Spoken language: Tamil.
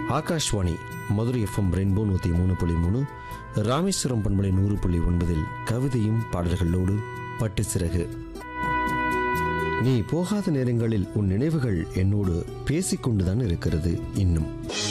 ஆகாஷ்வாணி மதுரை எஃப்எம் ரெயின்போ 103.3, ராமேஸ்வரம் பண்பலை 100.9 கவிதையும் பாடல்களோடு பட்டு சிறகு. நீ போகாத நேரங்களில் உன் நினைவுகள் என்னோடு பேசிக்கொண்டுதான் இருக்கிறது. இன்னும்